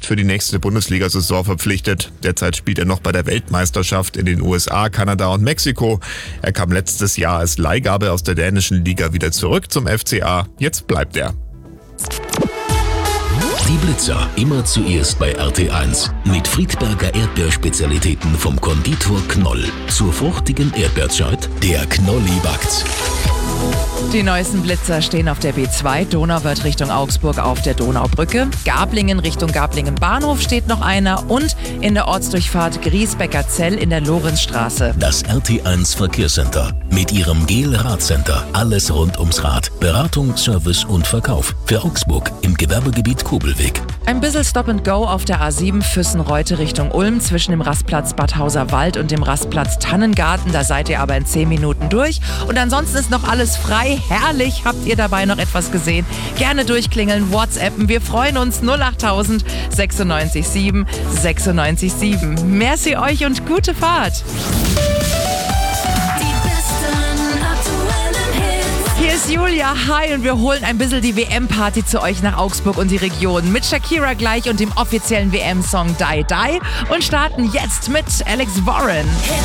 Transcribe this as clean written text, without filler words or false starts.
für die nächste Bundesliga-Saison verpflichtet. Derzeit spielt er noch bei der Weltmeisterschaft in den USA, Kanada und Mexiko. Er kam letztes Jahr als Leihgabe aus der dänischen Liga wieder zurück zum FCA. Jetzt bleibt er. Die Blitzer immer zuerst bei RT1 mit Friedberger Erdbeerspezialitäten vom Konditor Knoll. Zur fruchtigen Erdbeerzeit, der Knolli backt's. Die neuesten Blitzer stehen auf der B2, Donauwörth Richtung Augsburg auf der Donaubrücke. Gablingen Richtung Gablingen Bahnhof steht noch einer und in der Ortsdurchfahrt Griesbecker-Zell in der Lorenzstraße. Das RT1 Verkehrscenter mit ihrem GEL-Radcenter. Alles rund ums Rad. Beratung, Service und Verkauf. Für Augsburg im Gewerbegebiet Kobelweg. Ein bisschen Stop and Go auf der A7 Füssen-Reute Richtung Ulm zwischen dem Rastplatz Bad Hauser-Wald und dem Rastplatz Tannengarten. Da seid ihr aber in 10 Minuten durch. Und ansonsten ist noch alles frei. Herrlich. Habt ihr dabei noch etwas gesehen? Gerne durchklingeln, WhatsAppen. Wir freuen uns. 08000 96 7 96 7. Merci euch und gute Fahrt. Hier ist Julia, hi, und wir holen ein bisschen die WM-Party zu euch nach Augsburg und die Region mit Shakira gleich und dem offiziellen WM-Song Die Die und starten jetzt mit Alex Warren.